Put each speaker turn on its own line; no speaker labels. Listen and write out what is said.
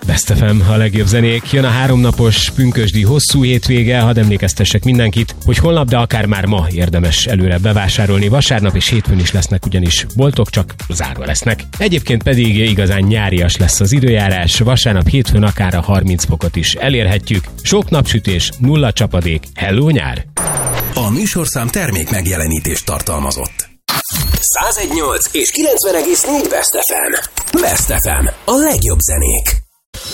Best FM, a legjobb zenék. Jön a 3 napos pünkösdi hosszú hétvége, hadd emlékeztessek mindenkit, hogy holnap, de akár már ma érdemes előre bevásárolni. Vasárnap és hétfőn is lesznek ugyanis boltok, csak zárva lesznek. Egyébként pedig igazán nyárias lesz az időjárás, vasárnap, hétfőn akár a 30 fokot is elérhetjük. Sok napsütés, 0 csapadék. Hello nyár!
A műsorszám termék megjelenítést tartalmazott. 101.8 és 90.4 Best FM. Best FM. A legjobb zenék.